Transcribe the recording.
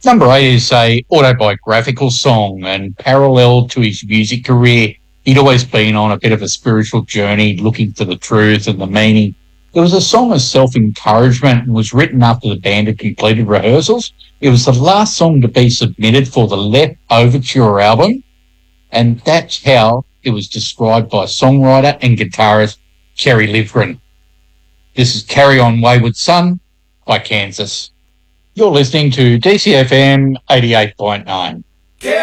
Number 8 is a autobiographical song, and parallel to his music career, he'd always been on a bit of a spiritual journey looking for the truth and the meaning. It was a song of self-encouragement and was written after the band had completed rehearsals. It was the last song to be submitted for the Left Overture album, and that's how it was described by songwriter and guitarist Kerry Livgren. This is Carry On Wayward Son by Kansas. You're listening to DCFM 88.9.